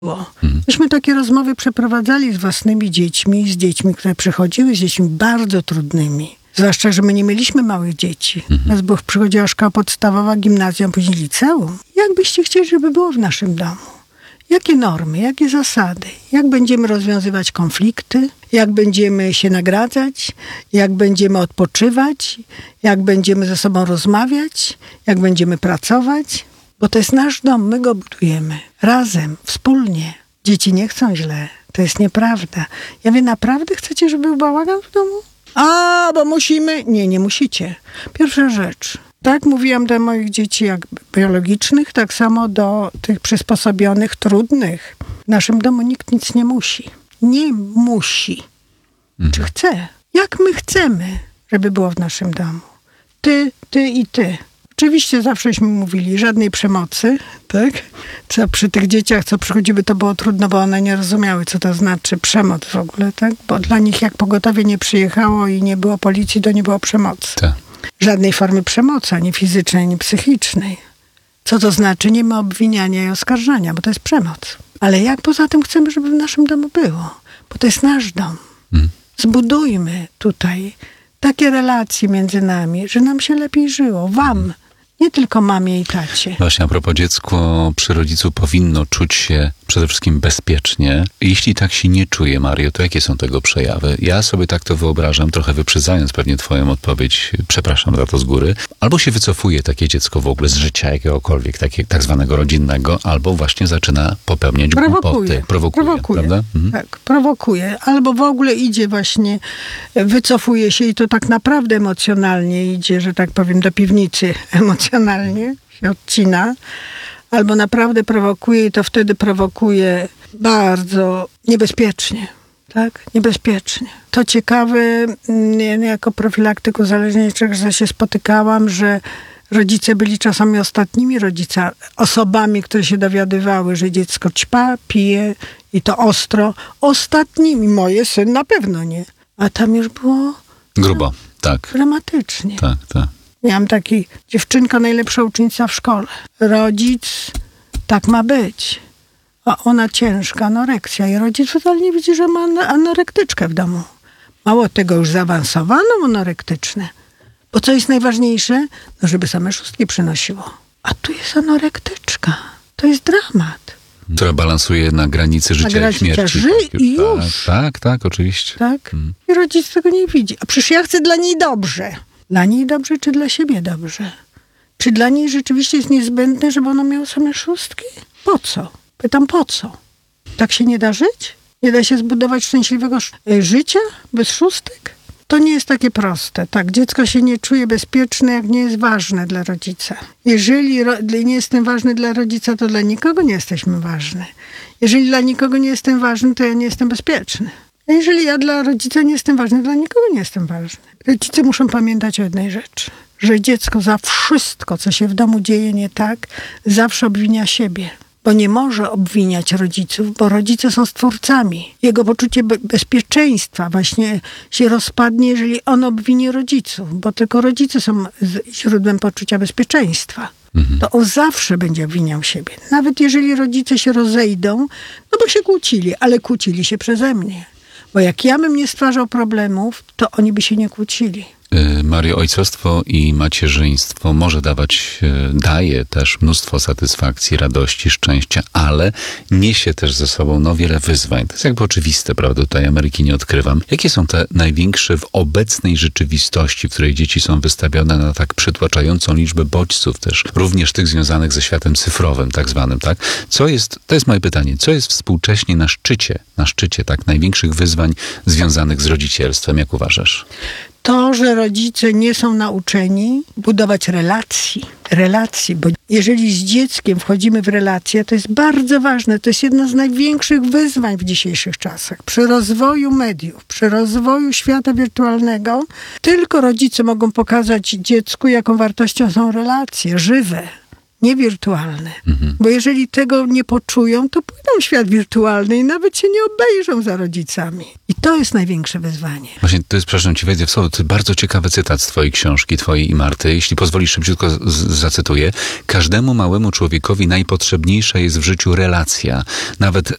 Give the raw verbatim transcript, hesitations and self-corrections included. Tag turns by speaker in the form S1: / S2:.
S1: Mhm. Myśmy takie rozmowy przeprowadzali z własnymi dziećmi, z dziećmi, które przychodziły, z dziećmi bardzo trudnymi. Zwłaszcza, że my nie mieliśmy małych dzieci.
S2: Mhm.
S1: Nas było, przychodziła szkoła podstawowa, gimnazjum, później liceum. Jak byście chcieli, żeby było w naszym domu? Jakie normy, jakie zasady? Jak będziemy rozwiązywać konflikty? Jak będziemy się nagradzać? Jak będziemy odpoczywać? Jak będziemy ze sobą rozmawiać? Jak będziemy pracować? Bo to jest nasz dom, my go budujemy. Razem, wspólnie. Dzieci nie chcą źle. To jest nieprawda. Ja mówię, naprawdę chcecie, żeby był bałagan w domu? A, bo musimy. Nie, nie musicie. Pierwsza rzecz. Tak mówiłam do moich dzieci jak biologicznych, tak samo do tych przysposobionych, trudnych. W naszym domu nikt nic nie musi. Nie musi. Mhm. Czy chce? Jak my chcemy, żeby było w naszym domu? Ty, ty i ty. Oczywiście zawsześmy mówili, żadnej przemocy, tak? Co przy tych dzieciach, co przychodziły, to było trudno, bo one nie rozumiały, co to znaczy przemoc w ogóle, tak? Bo dla nich jak pogotowie nie przyjechało i nie było policji, to nie było przemocy.
S2: Tak.
S1: Żadnej formy przemocy, ani fizycznej, ani psychicznej. Co to znaczy? Nie ma obwiniania i oskarżania, bo to jest przemoc. Ale jak poza tym chcemy, żeby w naszym domu było? Bo to jest nasz dom.
S2: Hmm.
S1: Zbudujmy tutaj takie relacje między nami, że nam się lepiej żyło. Wam, nie tylko mamie i tacie.
S2: Właśnie a propos, dziecko przy rodzicu powinno czuć się przede wszystkim bezpiecznie. Jeśli tak się nie czuje, Mario, to jakie są tego przejawy? Ja sobie tak to wyobrażam, trochę wyprzedzając pewnie twoją odpowiedź, przepraszam za to z góry, albo się wycofuje takie dziecko w ogóle z życia jakiegokolwiek, takie, tak zwanego rodzinnego, albo właśnie zaczyna popełniać
S1: prowokuje.
S2: głupoty. Prowokuje.
S1: Prowokuje,
S2: prawda? Mhm.
S1: Tak, prowokuje. Albo w ogóle idzie właśnie, wycofuje się i to tak naprawdę emocjonalnie idzie, że tak powiem, do piwnicy emocjonalnie się odcina. Albo naprawdę prowokuje i to wtedy prowokuje bardzo niebezpiecznie. Tak? Niebezpiecznie. To ciekawe, ja jako profilaktyk uzależnień się spotykałam, że rodzice byli czasami ostatnimi rodzicami, osobami, które się dowiadywały, że dziecko ćpa, pije i to ostro. Ostatnimi. Moje syn na pewno nie. A tam już było
S2: grubo, tak.
S1: Dramatycznie.
S2: Tak, tak.
S1: Miałam taki, dziewczynka najlepsza uczennica w szkole. Rodzic, tak ma być. A ona ciężka, anoreksja. I rodzic wcale nie widzi, że ma anorektyczkę w domu. Mało tego, już zaawansowaną anorektyczne. Bo co jest najważniejsze? No, żeby same szóstki przynosiło. A tu jest anorektyczka. To jest dramat.
S2: Która balansuje na granicy życia
S1: na
S2: i śmierci.
S1: Ży
S2: tak,
S1: i już.
S2: Tak, tak, tak, oczywiście.
S1: Tak?
S2: Hmm.
S1: I rodzic tego nie widzi. A przecież ja chcę dla niej dobrze. Dla niej dobrze, czy dla siebie dobrze? Czy dla niej rzeczywiście jest niezbędne, żeby ona miała same szóstki? Po co? Pytam, po co? Tak się nie da żyć? Nie da się zbudować szczęśliwego życia bez szóstek? To nie jest takie proste. Tak, dziecko się nie czuje bezpieczne, jak nie jest ważne dla rodzica. Jeżeli nie jestem ważny dla rodzica, to dla nikogo nie jesteśmy ważni. Jeżeli dla nikogo nie jestem ważny, to ja nie jestem bezpieczny. A jeżeli ja dla rodzica nie jestem ważny, dla nikogo nie jestem ważny. Rodzice muszą pamiętać o jednej rzeczy. Że dziecko za wszystko, co się w domu dzieje nie tak, zawsze obwinia siebie. Bo nie może obwiniać rodziców, bo rodzice są stwórcami. Jego poczucie be- bezpieczeństwa właśnie się rozpadnie, jeżeli on obwinie rodziców. Bo tylko rodzice są z- źródłem poczucia bezpieczeństwa. Mhm. To on zawsze będzie obwiniał siebie. Nawet jeżeli rodzice się rozejdą, no bo się kłócili, ale kłócili się przeze mnie. Bo jak ja bym nie stwarzał problemów, to oni by się nie kłócili.
S2: Mario, ojcostwo i macierzyństwo może dawać, daje też mnóstwo satysfakcji, radości, szczęścia, ale niesie też ze sobą no, wiele wyzwań. To jest jakby oczywiste, prawda? Tutaj Ameryki nie odkrywam. Jakie są te największe w obecnej rzeczywistości, w której dzieci są wystawione na tak przytłaczającą liczbę bodźców też, również tych związanych ze światem cyfrowym, tak zwanym, tak? Co jest, to jest moje pytanie, co jest współcześnie na szczycie, na szczycie tak największych wyzwań związanych z rodzicielstwem, jak uważasz?
S1: To, że rodzice nie są nauczeni budować relacji, relacji, bo jeżeli z dzieckiem wchodzimy w relacje, to jest bardzo ważne, to jest jedno z największych wyzwań w dzisiejszych czasach. Przy rozwoju mediów, przy rozwoju świata wirtualnego, tylko rodzice mogą pokazać dziecku, jaką wartością są relacje żywe, nie wirtualne. Mhm. Bo jeżeli tego nie poczują, to pójdą w świat wirtualny i nawet się nie obejrzą za rodzicami. I to jest największe wyzwanie.
S2: Właśnie, to jest, przepraszam, ci wejdę w słowo, to bardzo ciekawy cytat z twojej książki, twojej i Marty. Jeśli pozwolisz, szybciutko z- zacytuję. Każdemu małemu człowiekowi najpotrzebniejsza jest w życiu relacja. Nawet